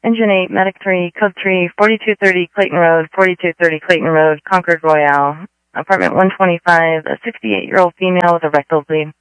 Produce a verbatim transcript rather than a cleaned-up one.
Engine eight, Medic three, Code three, forty-two thirty Clayton Road, forty-two thirty Clayton Road, Concord Royale. Apartment one twenty-five, a sixty-eight-year-old female with a rectal bleed.